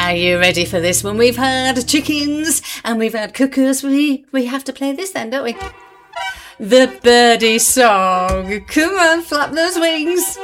Are you ready for this one? We've had chickens and we've had cuckoos. We have to play this then, don't we? The birdie song. Come on, flap those wings.